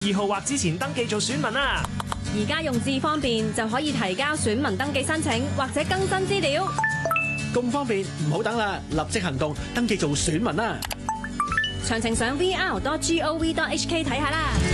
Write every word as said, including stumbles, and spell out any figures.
二號或之前登記做選民啊！ 而家用智方便就可以提交選民登記申請或者更新資料。 咁方便，唔好等啦，立即行動登記做選民啦！ 詳情上 v r dot gov dot h k 睇下啦。